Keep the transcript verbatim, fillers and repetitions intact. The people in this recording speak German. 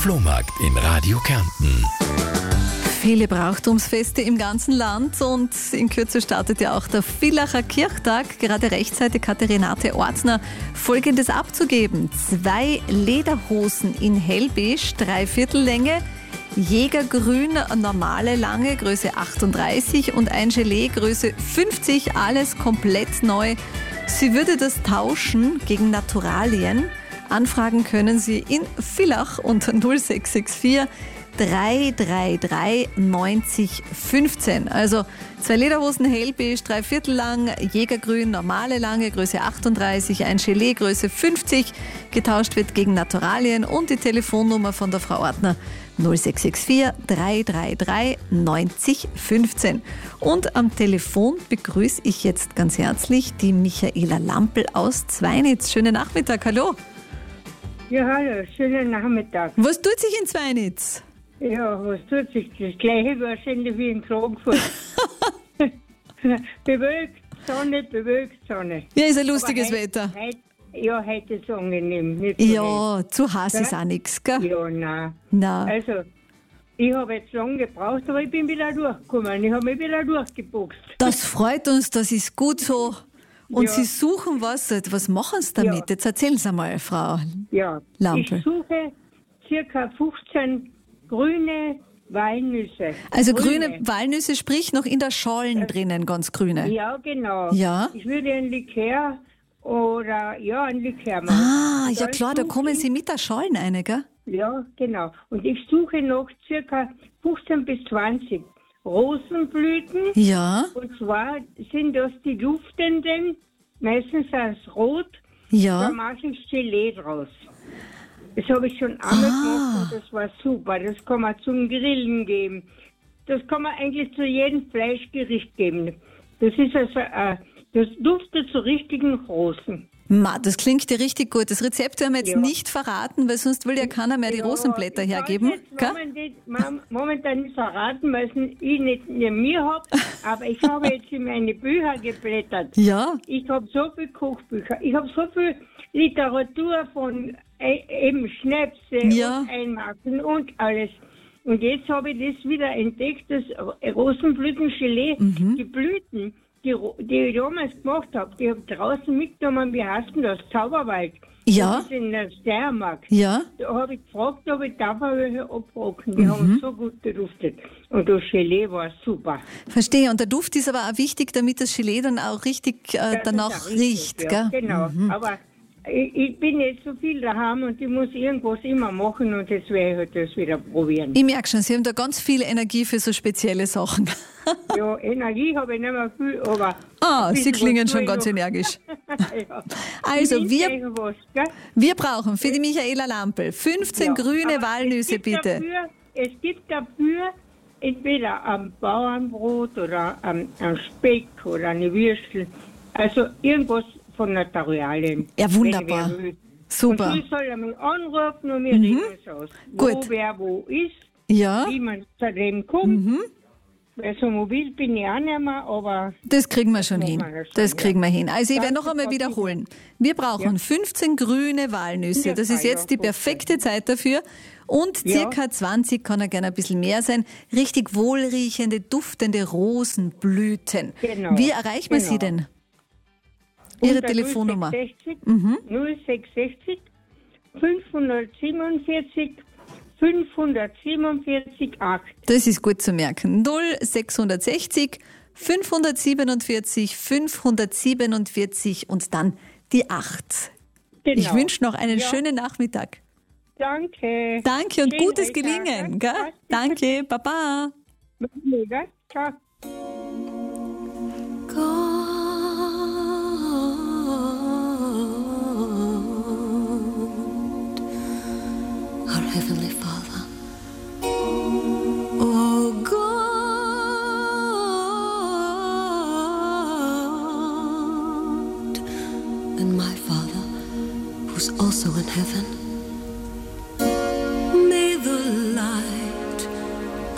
Flohmarkt in Radio Kärnten. Viele Brauchtumsfeste im ganzen Land und in Kürze startet ja auch der Villacher Kirchtag. Gerade rechtzeitig hatte Renate Ortner Folgendes abzugeben. Zwei Lederhosen in hellbeige, Dreiviertellänge, Jägergrün, normale Lange, Größe achtunddreißig und ein Gelee, Größe fünfzig, alles komplett neu. Sie würde das tauschen gegen Naturalien. Anfragen können Sie in Villach unter null sechs sechs vier drei drei drei neunzig fünfzehn. Also zwei Lederhosen hellbeige, dreiviertel lang, Jägergrün, normale Lange, Größe achtunddreißig, ein Gelee, Größe fünfzig. Getauscht wird gegen Naturalien und die Telefonnummer von der Frau Ortner null sechs sechs vier drei drei drei neunzig fünfzehn. Und am Telefon begrüße ich jetzt ganz herzlich die Michaela Lampl aus Zweinitz. Schönen Nachmittag, hallo. Ja, hallo, schönen Nachmittag. Was tut sich in Zweinitz? Ja, was tut sich? Das gleiche wahrscheinlich wie in Klagenfurt. Bewölkt, Sonne, bewölkt, Sonne. Ja, ist ein lustiges heut, Wetter. Heut, ja, heute ist es angenehm. Nicht so Ja, heiß. zu heiß Ja? ist auch nichts, gell? Ja, nein. Nein. Also, ich habe jetzt lange gebraucht, aber ich bin wieder durchgekommen. Ich habe mich wieder durchgeboxt. Das freut uns, das ist gut so. Und Ja. Sie suchen was. Was machen Sie damit? Ja. Jetzt erzählen Sie mal, Frau Ja, Lampl. ich suche circa fünfzehn grüne Walnüsse. Also grüne Walnüsse, sprich noch in der Schalen drinnen, ganz grüne. Ja, genau. Ja. Ich würde ein Likör oder, ja, ein Likör machen. Ah, Und ja dann klar, da suche kommen ich- Sie mit der Schalen rein, gell? Ja, genau. Und ich suche noch circa fünfzehn bis zwanzig Rosenblüten. Ja, Und zwar sind das die duftenden, meistens als rot. Da ja. mache ich Gelee draus. Das habe ich schon einmal Ah. gemacht und das war super. Das kann man zum Grillen geben. Das kann man eigentlich zu jedem Fleischgericht geben. Das ist also, äh, das duftet zu richtigen Rosen. Ma, das klingt ja richtig gut. Das Rezept werden wir jetzt Ja. nicht verraten, weil sonst will ja keiner mehr die Ja, Rosenblätter ich hergeben. kann Gell? jetzt momentan, mom- momentan nicht verraten, weil ich nicht neben mir habe, aber ich habe jetzt in meine Bücher geblättert. Ja, Ich habe so viele Kochbücher, ich habe so viel Literatur von äh, eben Schnäpse Ja. und Einmarken und alles. Und jetzt habe ich das wieder entdeckt, das Rosenblütengelee, Mhm. die Blüten, die, Ro- die ich damals gemacht habe, die habe ich draußen mitgenommen, wie heißt denn das? Zauberwald. Ja. Das ist in der Steiermark. ja. Da habe ich gefragt, ob ich darf welche abrocken. Mhm. Die haben so gut geduftet. Und das Gelee war super. Verstehe. Und der Duft ist aber auch wichtig, damit das Gelee dann auch richtig äh, Das ist danach auch richtig, riecht. ja, Gell? Genau. Mhm. Aber ich, ich bin nicht so viel daheim und ich muss irgendwas immer machen und jetzt werde ich halt das wieder probieren. Ich merke schon, Sie haben da ganz viel Energie für so spezielle Sachen. Ja, Energie habe ich nicht mehr viel, aber... Ah, ein Sie bisschen klingen was schon tue ich ganz noch. energisch. Ja. Also, Ich wir- wünsche euch was, gell? Wir brauchen für die Michaela Lampl fünfzehn Ja, grüne aber Walnüsse, es gibt bitte. Dafür, es gibt dafür entweder am Bauernbrot oder am, am Speck oder eine Würstel. Also irgendwas von Naturalien. Ja, wunderbar. Wenn wer will. Super. Und ich soll er mich anrufen und wir reden es aus. Gut. Wo wer wo ist, Ja, wie man zu dem kommt. Weil so mobil bin ich auch nicht mehr, aber das kriegen wir schon machen hin. wir schon, Das ja. kriegen wir hin. Also ich werde Danke, noch einmal Frau wiederholen. Wir brauchen fünfzehn grüne Walnüsse. Ja, Das ist ja, jetzt die fünfzehn. perfekte Zeit dafür. Und Ja. circa zwanzig, kann ja gerne ein bisschen mehr sein, richtig wohlriechende, duftende Rosenblüten. Genau, Wie erreichen wir genau. Sie denn? Ihre unter Telefonnummer. null sechs sechs fünfhundertsiebenundvierzig fünfhundertsiebenundvierzig acht. Das ist gut zu merken. null sechshundertsechzig fünfhundertsiebenundvierzig fünfhundertsiebenundvierzig und dann die acht. Genau. Ich wünsche noch einen Ja. schönen Nachmittag. Danke. Danke und Schönen gutes Tag. Gelingen. Gell? Danke, Baba. Danke. Ciao. Our Heavenly Father, oh God, and my Father, who's also in heaven,